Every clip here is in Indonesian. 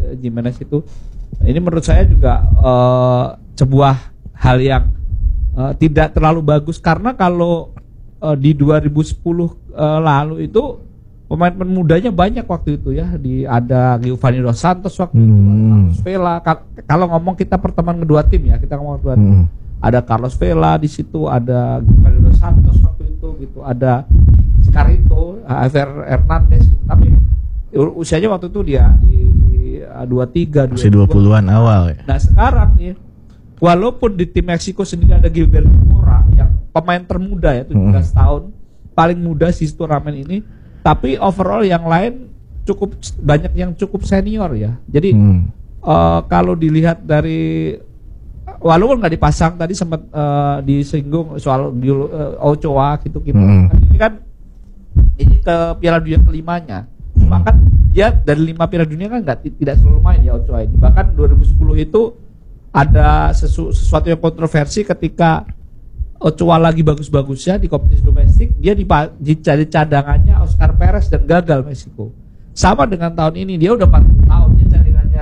Gimenez itu. Ini menurut saya juga sebuah hal yang tidak terlalu bagus, karena kalau di 2010 lalu itu pemain-pemain mudanya banyak waktu itu ya, ada Giovanni Dos Santos waktu itu, Carlos Vela. Kalau ngomong kita pertemuan kedua tim ya, kita ngomong kedua tim. Ada Carlos Vela di situ, ada Giovanni Dos Santos waktu itu gitu, ada Scarito, Javier Hernandez. Tapi usianya waktu itu dia di 23, masih 20-an awal ya. Nah sekarang nih, walaupun di tim Meksiko sendiri ada Gilberto Mora yang pemain termuda ya, 17 tahun, paling muda di turnamen ini, tapi overall yang lain cukup banyak yang cukup senior ya. Jadi kalau dilihat dari, walaupun nggak dipasang tadi sempat disinggung soal Ochoa gitu. Ini kan ini ke Piala Dunia kelimanya. Bahkan dia dari 5 Piala Dunia kan tidak selalu main ya Ochoa ini. Bahkan 2010 itu ada sesuatu yang kontroversi ketika Ochoa lagi bagus-bagusnya di kompetisi domestik, dia dicari cadangannya Oscar Perez dan gagal Meksiko. Sama dengan tahun ini, dia udah 40 tahun, dia cadangannya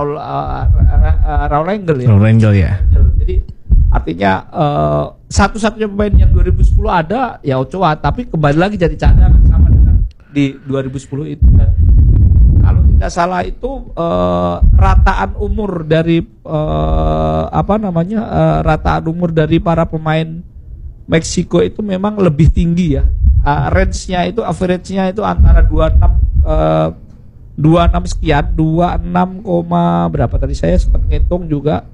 Raul Rangel ya. Raul Rangel ya. Jadi artinya satu-satunya pemain yang 2010 ada ya Ochoa, tapi kembali lagi jadi cadangan sama dengan di 2010 itu. Dan kalau tidak salah itu rataan umur dari rataan umur dari para pemain Meksiko itu memang lebih tinggi ya. Range-nya itu, average-nya itu antara 26 sekian, 26, berapa tadi saya sempat ngitung juga,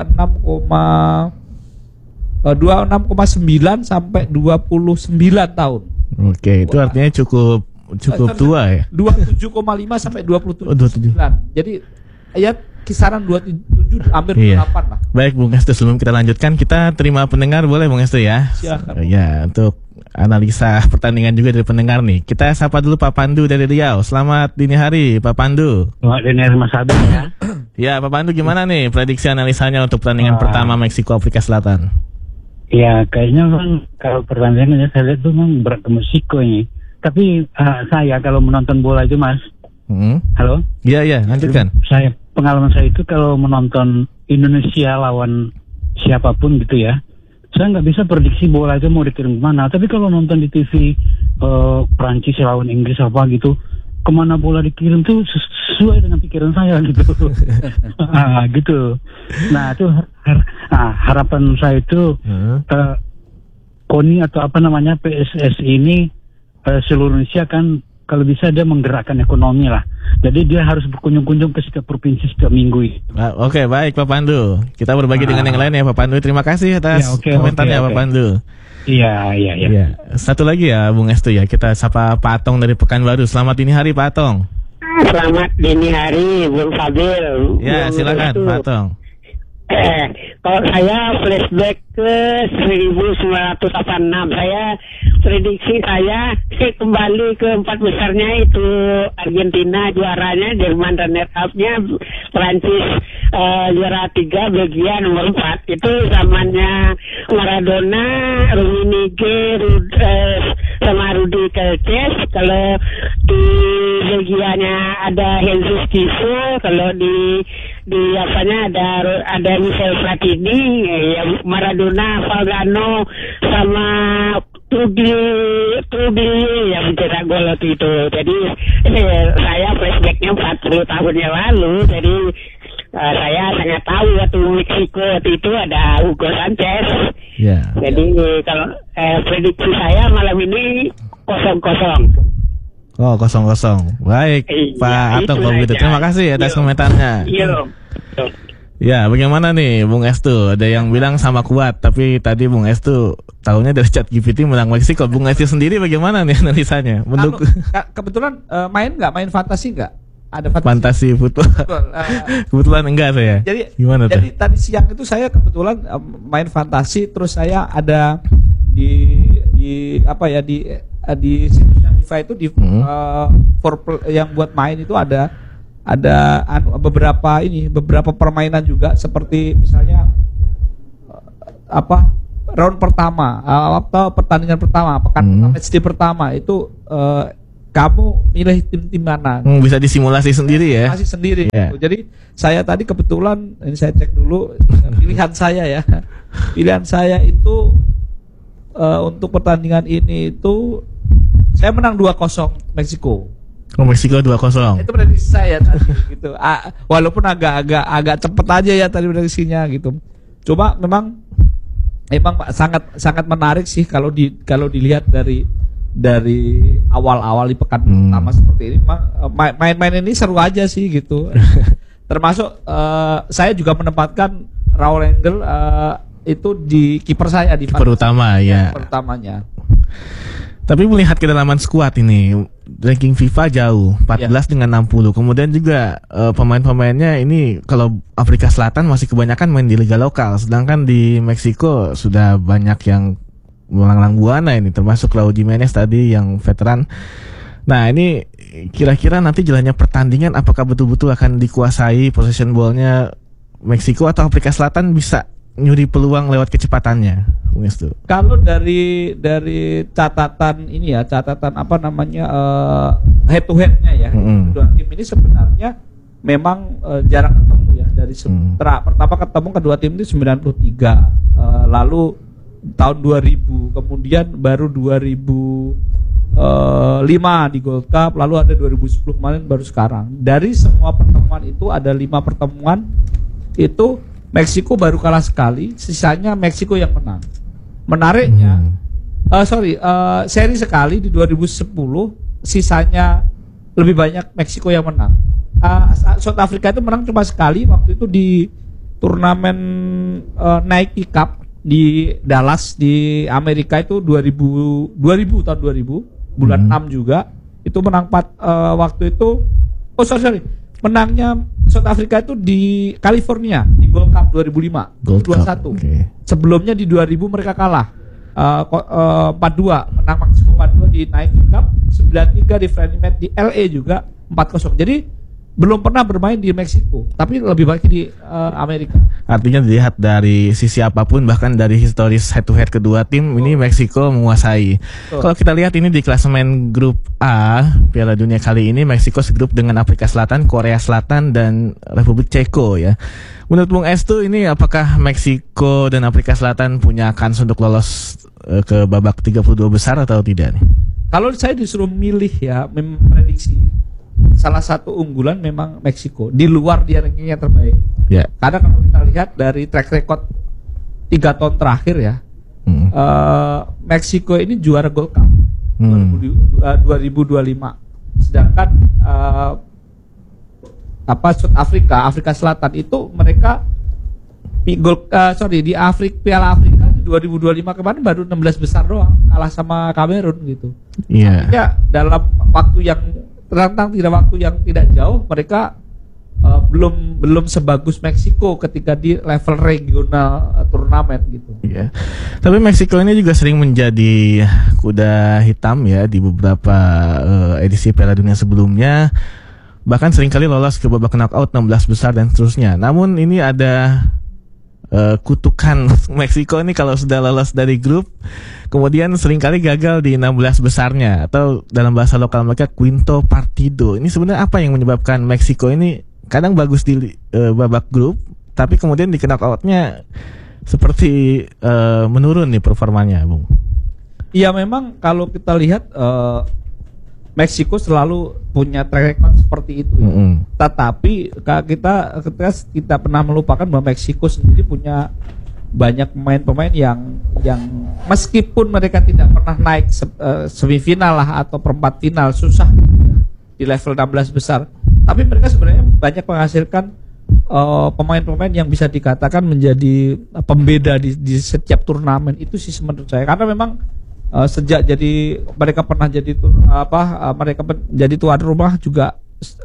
26,9 sampai 29 tahun. Oke, itu artinya cukup tua ya. 27,5 sampai 27,9. Jadi ya kisaran 27 hampir 28 lah. Baik Bung Estu, sebelum kita lanjutkan, kita terima pendengar boleh Bung Estu ya? Silakan. Ya, untuk analisa pertandingan juga dari pendengar nih. Kita sapa dulu Pak Pandu dari Riau. Selamat dini hari Pak Pandu. Selamat dini hari Mas Abid ya. Ya Pak Pandu, gimana nih prediksi analisanya untuk pertandingan pertama Meksiko Afrika Selatan? Ya kayaknya memang kalau pertandingannya saya lihat tuh memang berat ke Meksiko ini. Tapi saya kalau menonton bola itu Mas. Halo? Iya, lanjutkan. Pengalaman saya itu kalau menonton Indonesia lawan siapapun gitu ya, saya nggak bisa prediksi bola itu mau dikirim kemana. Tapi kalau nonton di TV Prancis lawan Inggris apa gitu, kemana bola dikirim tuh sesuai dengan pikiran saya gitu. Gitu. Nah itu harapan saya itu KONI atau apa namanya PSSI ini seluruh Indonesia kan kalau bisa dia menggerakkan ekonomi lah. Jadi dia harus berkunjung-kunjung ke setiap provinsi setiap minggu. Oke, baik Pak Pandu. Kita berbagi dengan yang lain ya Pak Pandu. Terima kasih atas komentarnya Pak Pandu. Iya. Satu lagi ya Bung Estu ya. Kita sapa Pak Atong dari Pekanbaru. Selamat dini hari Pak Atong. Selamat dini hari Bung Fadil. Ya, silakan Pak Atong. Kalau saya flashback ke 1986, saya prediksi saya kembali ke 4 besarnya itu Argentina juaranya, Jerman runner-up-nya, Prancis juara 3, Belgia nomor 4. Itu zamannya Maradona, Rummenigge, sama Rudi Kelces. Kalau di Belgianya ada Jesus Kiso, kalau di apanya ada Michel Platini, ya Maradona, Valgano sama Trubli yang mencetak gol waktu itu. Jadi saya flashbacknya 40 tahun yang lalu. Jadi saya sangat tahu waktu Meksiko waktu itu ada Hugo Sanchez. Jadi kalau prediksi saya malam ini 0-0. Oh, 0-0. Baik, Pak Atong kalau begitu. Terima kasih atas komentarnya. Ya, bagaimana nih Bung Estu? Ada yang bilang sama kuat, tapi tadi Bung Estu tahunya dari ChatGPT menang Meksiko. Bung Estu sendiri bagaimana nih analisanya? Kebetulan main fantasi nggak? Ada fantasi football. Kebetulan enggak saya. Gimana tuh? Jadi tadi siang itu saya kebetulan main fantasi, terus saya ada di situsnya FIFA itu yang buat main itu ada beberapa permainan juga, seperti misalnya round pertama atau pertandingan pertama match day pertama itu kamu milih tim mana. Bisa disimulasi sendiri ya. Simulasi sendiri. Gitu. Jadi saya tadi kebetulan ini saya cek dulu pilihan saya ya. Pilihan saya itu untuk pertandingan ini itu saya menang 2-0 Meksiko. Meksiko 2-0. Itu prediksi saya tadi gitu. Walaupun agak cepet aja ya tadi prediksinya gitu. Coba memang sangat menarik sih kalau dilihat dari awal-awal di pekan pertama seperti ini. Memang main-main ini seru aja sih gitu. Termasuk saya juga menempatkan Raul Rangel itu di kiper saya di kiper utama ya. Pertamanya. Tapi melihat kedalaman skuad ini, ranking FIFA jauh 14 dengan 60. Kemudian juga pemain-pemainnya ini kalau Afrika Selatan masih kebanyakan main di liga lokal, sedangkan di Meksiko sudah banyak yang melanglang buana ini, termasuk Raul Jimenez tadi yang veteran. Nah, ini kira-kira nanti jalannya pertandingan apakah betul-betul akan dikuasai possession ball-nya Meksiko atau Afrika Selatan bisa nyuri peluang lewat kecepatannya, Bung Estu? Kalau dari catatan ini ya, catatan apa namanya head to headnya ya, dua tim ini sebenarnya memang jarang ketemu ya dari pertama ketemu kedua tim itu 93, lalu tahun 2000, kemudian baru 2005 di Gold Cup, lalu ada 2010 kemarin, baru sekarang. Dari semua pertemuan itu ada 5 pertemuan itu Meksiko baru kalah sekali, sisanya Meksiko yang menang. Menariknya, seri sekali di 2010, sisanya lebih banyak Meksiko yang menang. South Africa itu menang cuma sekali, waktu itu di turnamen Nike Cup di Dallas di Amerika itu 2000 tahun 2000, bulan 6 juga, itu menang waktu itu. Menangnya South Africa itu di California di Gold Cup 2005 21. Okay. Sebelumnya di 2000 mereka kalah 4-2, menang Meksiko 4-2 di Nike Cup, 93 di Friendly Match di LA juga 4-0. Jadi belum pernah bermain di Meksiko, tapi lebih baik di Amerika. Artinya dilihat dari sisi apapun, bahkan dari historis head to head kedua tim, ini Meksiko menguasai. Kalau kita lihat ini di klasemen grup A Piala Dunia kali ini, Meksiko segrup dengan Afrika Selatan, Korea Selatan, dan Republik Ceko ya. Menurut Bung Estu, ini apakah Meksiko dan Afrika Selatan punya kans untuk lolos ke babak 32 besar atau tidak nih? Kalau saya disuruh milih ya, memprediksi salah satu unggulan memang Meksiko di luar dia rankingnya terbaik. Karena kalau kita lihat dari track record 3 tahun terakhir ya, Meksiko ini juara Gold Cup 2025. Sedangkan South Afrika Selatan itu mereka di Piala Afrika di 2025 kemarin baru 16 besar doang, kalah sama Kamerun gitu. Artinya dalam waktu yang tidak jauh mereka belum sebagus Meksiko ketika di level regional turnamen gitu. Tapi Meksiko ini juga sering menjadi kuda hitam ya di beberapa edisi Piala Dunia sebelumnya. Bahkan seringkali lolos ke babak knockout 16 besar dan seterusnya. Namun ini ada kutukan Meksiko ini kalau sudah lolos dari grup, kemudian seringkali gagal di 16 besarnya, atau dalam bahasa lokal mereka quinto partido. Ini sebenarnya apa yang menyebabkan Meksiko ini kadang bagus di babak grup, tapi kemudian di knockoutnya seperti menurun nih performanya, Bung? Iya, memang kalau kita lihat Meksiko selalu punya track record seperti itu ya. Tetapi kita pernah melupakan bahwa Meksiko sendiri punya banyak pemain-pemain yang meskipun mereka tidak pernah naik semifinal lah atau perempat final, susah di level 16 besar, tapi mereka sebenarnya banyak menghasilkan pemain-pemain yang bisa dikatakan menjadi pembeda di setiap turnamen itu sih menurut saya. Karena memang sejak mereka jadi tuan rumah juga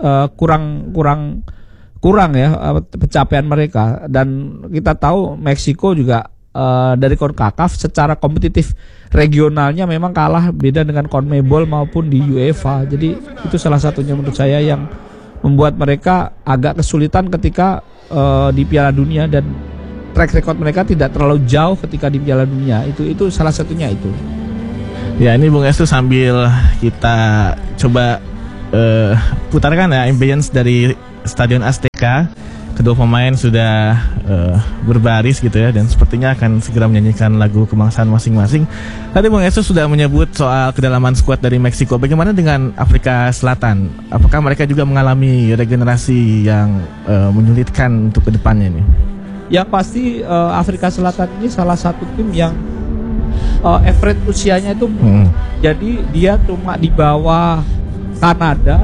kurang ya pencapaian mereka. Dan kita tahu Meksiko juga dari CONCACAF secara kompetitif regionalnya memang kalah beda dengan CONMEBOL maupun di UEFA. Jadi itu salah satunya menurut saya yang membuat mereka agak kesulitan ketika di Piala Dunia, dan track record mereka tidak terlalu jauh ketika di Piala Dunia. Itu salah satunya itu. Ya, ini Bung Estu sambil kita coba putarkan ya ambience dari Stadion Azteca. Kedua pemain sudah berbaris gitu ya, dan sepertinya akan segera menyanyikan lagu kebangsaan masing-masing. Tadi Bung Estu sudah menyebut soal kedalaman skuad dari Meksiko. Bagaimana dengan Afrika Selatan? Apakah mereka juga mengalami regenerasi yang menyulitkan untuk kedepannya ini? Yang pasti Afrika Selatan ini salah satu tim yang average usianya itu jadi dia cuma di bawah Kanada.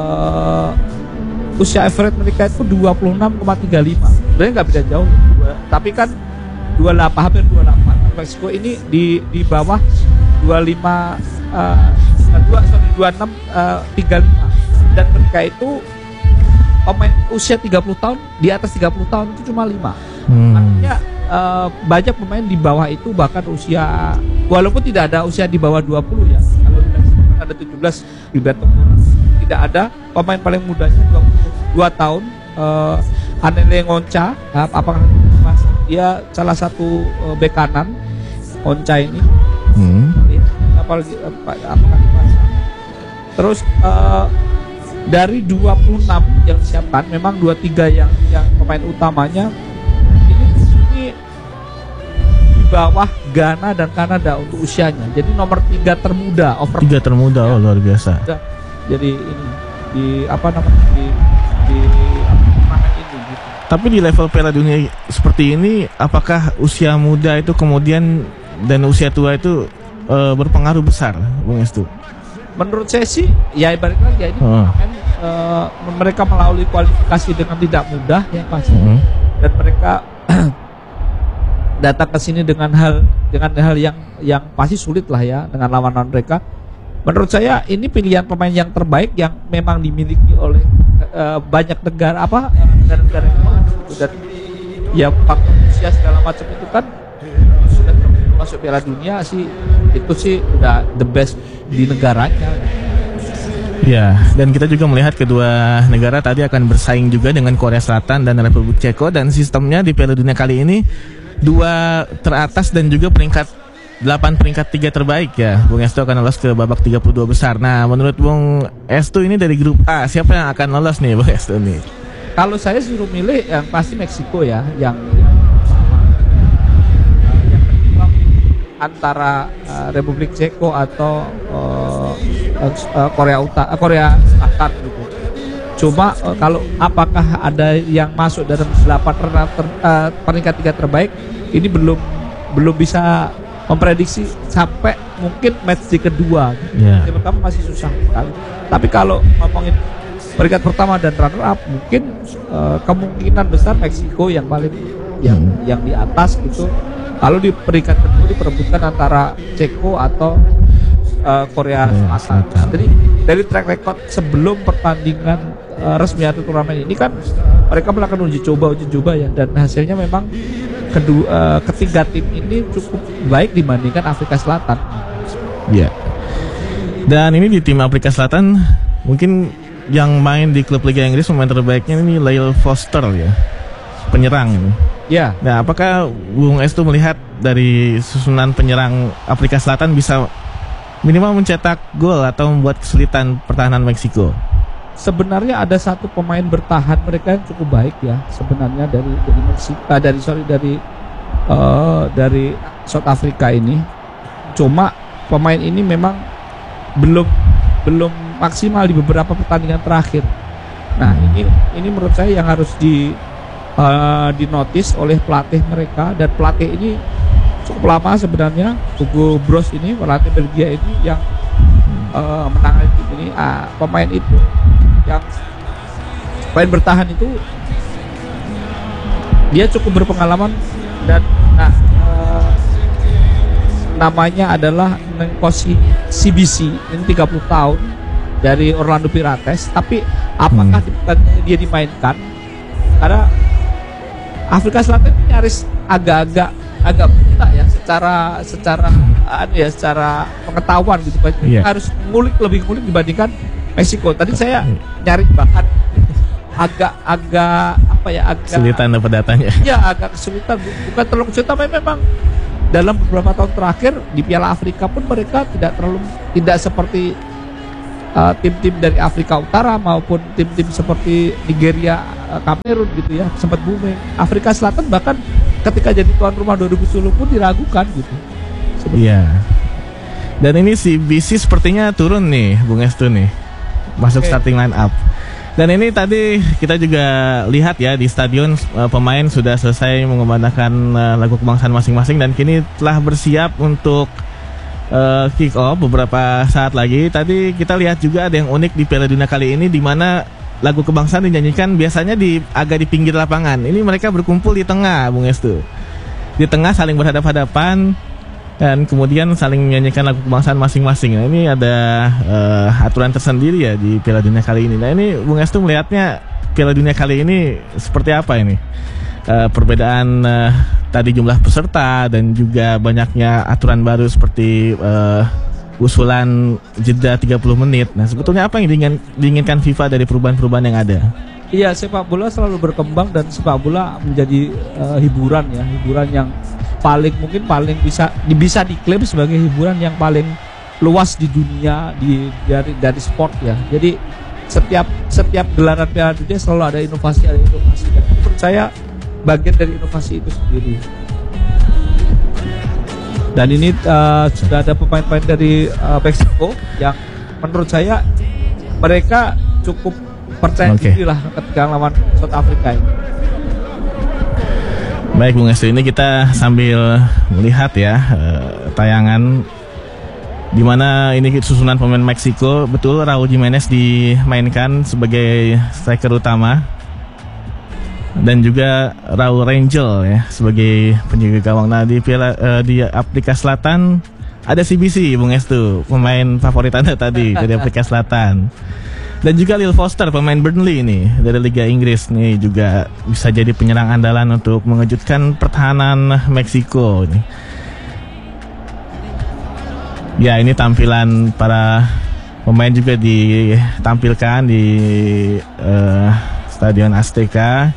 Usia average mereka itu 26,35. Sebenarnya nggak beda jauh, tapi kan 28, hampir 28. Meksiko ini di bawah 26,35. Dan mereka itu pemain usia 30 tahun, di atas 30 tahun itu cuma 5. Artinya banyak pemain di bawah itu, bahkan usia, walaupun tidak ada usia di bawah 20 ya. Kalau ada 17 Gilberto Morales, tidak ada pemain paling mudanya 22 tahun, Anele Ngonca. Apakah dia salah satu bek kanan Ngonca ini? Apakah dipasang? Terus dari 26 yang disiapkan, memang 23 yang pemain utamanya ini di bawah Ghana dan Kanada untuk usianya. Jadi nomor 3 termuda, Oh, luar biasa. Jadi ini di turnamen ini gitu. Tapi di level Piala Dunia seperti ini, apakah usia muda itu kemudian dan usia tua itu berpengaruh besar, Bung Estu? Menurut saya sih, ya balik lagi ya, ini turnamen mereka melalui kualifikasi dengan tidak mudah ya pasti. Dan mereka datang ke sini dengan hal yang pasti sulit lah ya dengan lawan-lawan mereka. Menurut saya ini pilihan pemain yang terbaik yang memang dimiliki oleh banyak negara negara yang dan ya faktor usia segala macam itu kan sudah masuk Piala Dunia sih, itu sih udah the best di negaranya. Ya, dan kita juga melihat kedua negara tadi akan bersaing juga dengan Korea Selatan dan Republik Ceko, dan sistemnya di Piala Dunia kali ini 2 teratas dan juga peringkat 8 peringkat 3 terbaik ya. Bung Estu akan lolos ke babak 32 besar. Nah, menurut Bung Estu ini dari grup A, siapa yang akan lolos nih Bung Estu nih? Kalau saya suruh milih, yang pasti Meksiko ya, yang antara Republik Ceko atau Korea Selatan gitu. Cuma kalau apakah ada yang masuk dalam 8 peringkat 3 terbaik, ini belum bisa memprediksi sampai mungkin match di kedua. Yang pertama masih susah sekali. Tapi kalau ngomongin peringkat pertama dan runner up, mungkin kemungkinan besar Meksiko yang paling yang di atas gitu. Kalau di peringkat kedua diperebutkan antara Ceko atau Korea Selatan. Jadi dari track record sebelum pertandingan resmi atau turnamen ini kan mereka melakukan uji coba ya, dan hasilnya memang ketiga tim ini cukup baik dibandingkan Afrika Selatan. Ya. Dan ini di tim Afrika Selatan mungkin yang main di klub Liga Inggris pemain terbaiknya ini Lyle Foster ya, penyerang ini. Ya. Nah, apakah Bung Estu melihat dari susunan penyerang Afrika Selatan bisa minimal mencetak gol atau membuat kesulitan pertahanan Meksiko? Sebenarnya ada satu pemain bertahan mereka yang cukup baik ya sebenarnya dari South Africa ini. Cuma pemain ini memang belum maksimal di beberapa pertandingan terakhir. Nah, ini menurut saya yang harus dinotis oleh pelatih mereka, dan pelatih ini cukup lama sebenarnya. Hugo Broos ini pelatih Belgia ini yang menangani tim ini. Pemain itu yang pemain bertahan itu dia cukup berpengalaman, dan namanya adalah Nkosi CBC, ini 30 tahun dari Orlando Pirates. Tapi apakah dia dimainkan? Karena Afrika Selatan nyaris agak buta ya secara pengetahuan gitu. Harus lebih ngulik dibandingkan Meksiko. Tadi saya nyari bahan agak kesulitan dapat datanya. Ya, agak kesulitan, bukan terlalu kesulitan, tapi memang dalam beberapa tahun terakhir di Piala Afrika pun mereka tidak seperti tim-tim dari Afrika Utara maupun tim-tim seperti Nigeria, Kamerun gitu ya, sempat booming. Afrika Selatan bahkan ketika jadi tuan rumah 2010 pun diragukan gitu. Iya. Dan ini si BC sepertinya turun nih, Bung Estu nih, masuk starting line up. Dan ini tadi kita juga lihat ya di stadion pemain sudah selesai mengumandangkan lagu kebangsaan masing-masing dan kini telah bersiap untuk kick off beberapa saat lagi. Tadi kita lihat juga ada yang unik di Piala Dunia kali ini, di mana lagu kebangsaan dinyanyikan biasanya agak di pinggir lapangan. Ini mereka berkumpul di tengah, Bung Estu. Di tengah saling berhadap-hadapan dan kemudian saling menyanyikan lagu kebangsaan masing-masing. Nah, ini ada aturan tersendiri ya di Piala Dunia kali ini. Nah, ini Bung Estu melihatnya Piala Dunia kali ini seperti apa ini? Perbedaan tadi jumlah peserta dan juga banyaknya aturan baru seperti usulan jeda 30 menit. Nah, sebetulnya apa yang diinginkan FIFA dari perubahan-perubahan yang ada? Iya, sepak bola selalu berkembang dan sepak bola menjadi hiburan yang paling bisa diklaim sebagai hiburan yang paling luas di dunia dari sport ya. Jadi setiap gelaran Piala Dunia selalu ada inovasi. Dan menurut saya bagian dari inovasi itu sendiri. Dan ini sudah ada pemain-pemain dari Meksiko yang menurut saya mereka cukup percaya diri lah ketika lawan South Africa ini. Baik Bung Estu, ini kita sambil melihat ya tayangan di mana ini susunan pemain Meksiko. Betul, Raul Jimenez dimainkan sebagai striker utama dan juga Raul Rangel ya sebagai penjaga gawang. Nah, di Afrika Selatan ada CBC, Bung Estu, pemain favorit Anda tadi dari Afrika Selatan. Dan juga Lil Foster, pemain Burnley ini dari Liga Inggris nih, juga bisa jadi penyerang andalan untuk mengejutkan pertahanan Meksiko ini. Ya, ini tampilan para pemain juga ditampilkan di Stadion Azteca.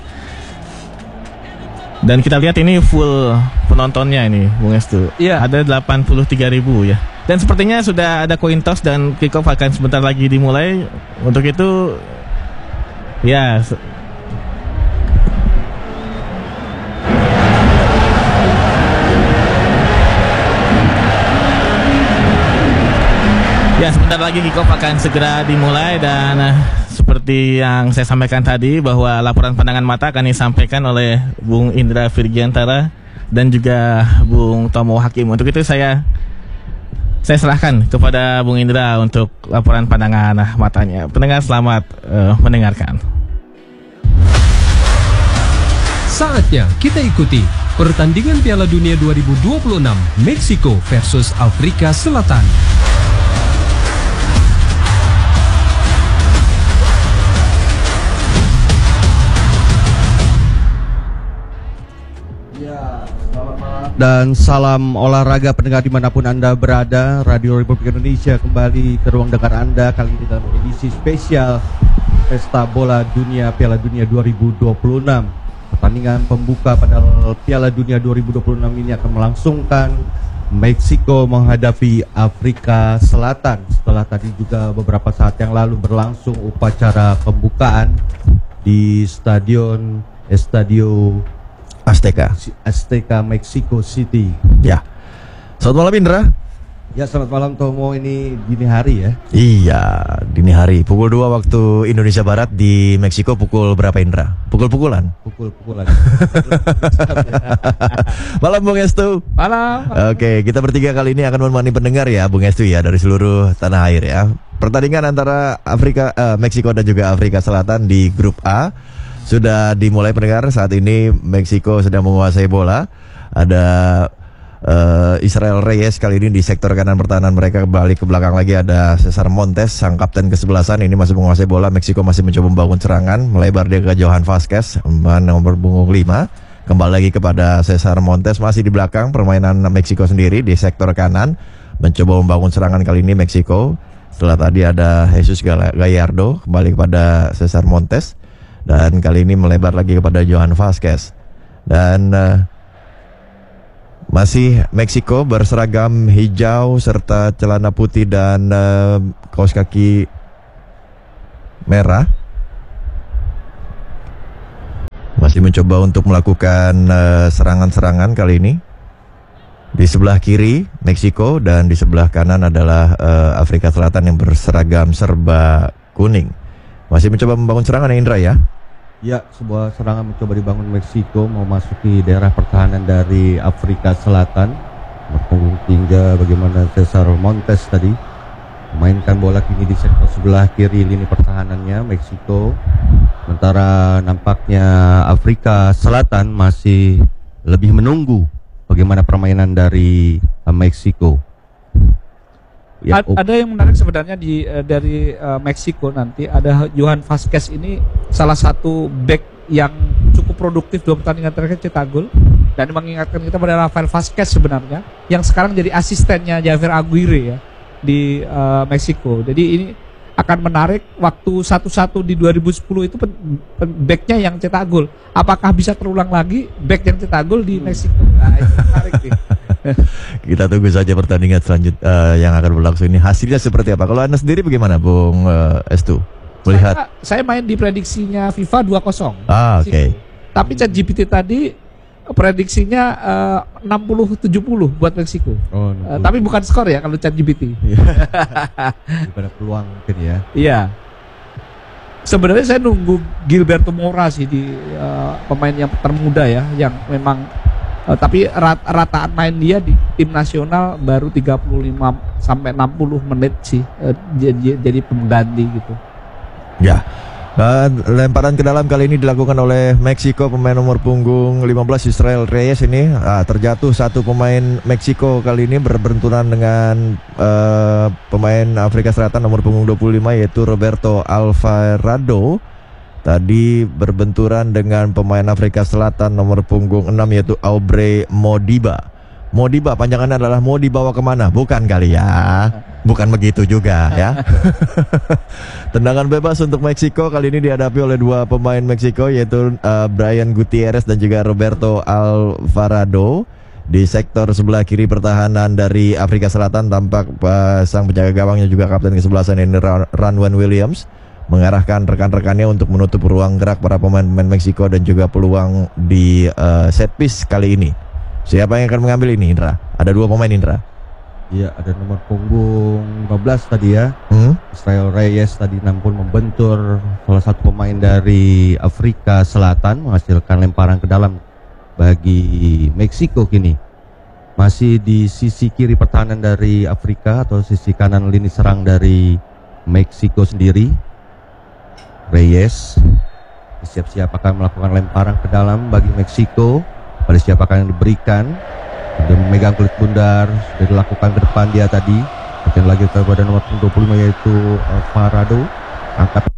Dan kita lihat ini full penontonnya ini, Bung Estu. Iya. Ada 83.000 ya. Dan sepertinya sudah ada coin toss dan kick off akan sebentar lagi dimulai. Untuk itu ya sebentar lagi kick off akan segera dimulai. Dan seperti yang saya sampaikan tadi, bahwa laporan pandangan mata akan disampaikan oleh Bung Indra Virgiantara dan juga Bung Tomo Hakim. Untuk itu saya serahkan kepada Bung Indra untuk laporan pandangan matanya. Pendengar selamat mendengarkan. Saatnya kita ikuti pertandingan Piala Dunia 2026 Meksiko versus Afrika Selatan. Dan salam olahraga pendengar dimanapun Anda berada. Radio Republik Indonesia kembali ke ruang dengar Anda, kali ini dalam edisi spesial Pesta Bola Dunia Piala Dunia 2026. Pertandingan pembuka pada Piala Dunia 2026 ini akan melangsungkan Meksiko menghadapi Afrika Selatan. Setelah tadi juga beberapa saat yang lalu berlangsung upacara pembukaan di Estadio Azteca Mexico City. Ya. Selamat malam Indra. Ya, selamat malam Tomo. Ini dini hari ya. Iya, dini hari. Pukul 2 waktu Indonesia Barat. Di Meksiko pukul berapa Indra? Pukul-pukulan. Pukul-pukulan. Malam Bung Estu. Malam. Oke, kita bertiga kali ini akan menemani pendengar ya Bung Estu ya, dari seluruh tanah air ya. Pertandingan antara Meksiko dan juga Afrika Selatan di grup A sudah dimulai pendengar. Saat ini Meksiko sedang menguasai bola. Ada Israel Reyes kali ini di sektor kanan pertahanan mereka. Kembali ke belakang lagi ada Cesar Montes, sang kapten ke-11 ini masih menguasai bola. Meksiko masih mencoba membangun serangan, melebar dia ke Johan Vazquez, nomor punggung 5. Kembali lagi kepada Cesar Montes, masih di belakang permainan Meksiko sendiri di sektor kanan, mencoba membangun serangan kali ini Meksiko. Setelah tadi ada Jesus Gallardo, kembali kepada Cesar Montes. Dan kali ini melebar lagi kepada Johan Vazquez. Dan Masih Meksiko berseragam hijau serta celana putih dan kaos kaki merah. Masih mencoba untuk melakukan serangan-serangan kali ini. Di sebelah kiri Meksiko dan di sebelah kanan adalah Afrika Selatan yang berseragam serba kuning. Masih mencoba membangun serangan ya Indra ya? Ya, sebuah serangan mencoba dibangun Meksiko memasuki daerah pertahanan dari Afrika Selatan. Berpunggung tinggal bagaimana Cesar Montes tadi memainkan bola kini di sektor sebelah kiri lini pertahanannya Meksiko. Sementara nampaknya Afrika Selatan masih lebih menunggu bagaimana permainan dari Meksiko. Ya, ada yang menarik sebenarnya dari Meksiko nanti ada Johan Vazquez ini salah satu back yang cukup produktif 2 pertandingan terakhir cetak gol dan mengingatkan kita pada Rafael Vazquez sebenarnya yang sekarang jadi asistennya Javier Aguirre ya di Meksiko. Jadi ini akan menarik waktu 1-1 di 2010 itu backnya yang cetak gol. Apakah bisa terulang lagi back yang cetak gol di Meksiko? Nah, itu menarik nih. Kita tunggu saja pertandingan selanjutnya yang akan berlangsung ini hasilnya seperti apa. Kalau Anda sendiri bagaimana Bung Estu? Melihat saya main di prediksinya FIFA 2-0. Oke. Tapi ChatGPT tadi prediksinya 60-70 buat Meksiko. Tapi bukan skor ya kalau ChatGPT. Daripada peluang mungkin ya. Iya. Sebenarnya saya nunggu Gilberto Mora sih di pemain yang termuda ya, yang memang tapi rataan main dia di tim nasional baru 35 sampai 60 menit sih jadi pengganti gitu. Ya. Lemparan ke dalam kali ini dilakukan oleh Meksiko, pemain nomor punggung 15 Israel Reyes ini terjatuh satu pemain Meksiko kali ini berbenturan dengan pemain Afrika Selatan nomor punggung 25 yaitu Roberto Alvarado. Tadi berbenturan dengan pemain Afrika Selatan nomor punggung 6 yaitu Aubrey Modiba. Modiba panjangannya adalah mau dibawa kemana? Bukan kali ya. Bukan begitu juga ya. Tendangan bebas untuk Meksiko kali ini dihadapi oleh 2 pemain Meksiko yaitu Brian Gutierrez dan juga Roberto Alvarado. Di sektor sebelah kiri pertahanan dari Afrika Selatan tampak sang penjaga gawangnya juga kapten ke-11 ini Ranwan Williams mengarahkan rekan-rekannya untuk menutup ruang gerak para pemain-pemain Meksiko dan juga peluang di set piece kali ini. Siapa yang akan mengambil ini Indra? Ada 2 pemain Indra. Iya, ada nomor punggung 15 tadi ya. Israel Reyes tadi nampun membentur salah satu pemain dari Afrika Selatan menghasilkan lemparan ke dalam bagi Meksiko kini. Masih di sisi kiri pertahanan dari Afrika atau sisi kanan lini serang dari Meksiko sendiri. Reyes siap-siap akan melakukan lemparan ke dalam bagi Meksiko. Pada siapa akan yang diberikan. Dia memegang kulit bundar, sudah dilakukan ke depan dia tadi. Kemudian lagi kepada nomor 25 yaitu Alvarado. Angkat